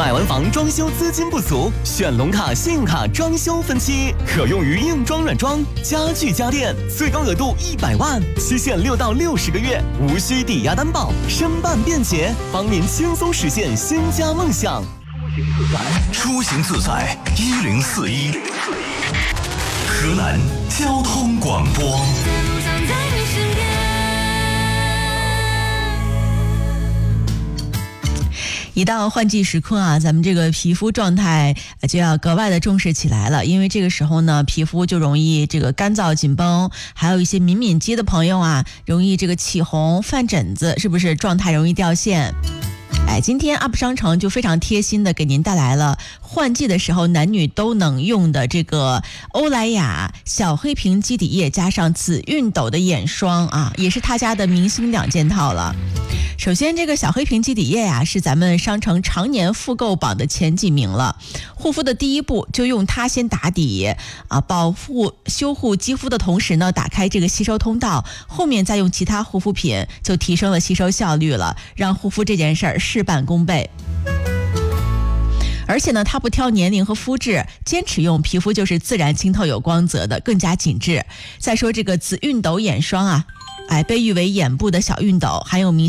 买完房装修资金不足，选龙卡信用卡装修分期，可用于硬装软装、家具家电，最高额度100万，期限6到60个月，无需抵押担保，申办便捷，帮您轻松实现新家梦想。 出行自在1041，河南交通广播。 一到换季时刻啊，咱们这个皮肤状态就要格外的重视起来了，因为这个时候呢，皮肤就容易这个干燥紧绷，还有一些敏肌的朋友啊，容易这个起红、犯疹子，是不是状态容易掉线？今天 UP 商城就非常贴心的给您带来了换季的时候男女都能用的这个欧莱雅小黑瓶基底液加上紫熨斗的眼霜啊，也是他家的明星2件套了。首先这个小黑瓶基底液啊，是咱们商城常年复购榜的前几名了。护肤的第一步就用它先打底啊，保护修护肌肤的同时呢，打开这个吸收通道，后面再用其他护肤品就提升了吸收效率了，让护肤这件事儿事半功倍。而且呢，它不挑年龄和肤质，坚持用皮肤就是自然清透有光泽的，更加紧致。再说这个紫熨斗眼霜啊，被誉为眼部的小熨斗，含有明